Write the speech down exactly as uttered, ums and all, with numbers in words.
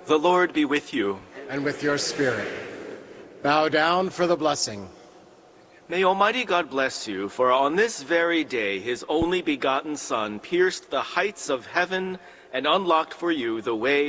The Lord be with you. And with your spirit. Bow down for the blessing. May Almighty God bless you, for on this very day his only begotten Son pierced the heights of heaven and unlocked for you the way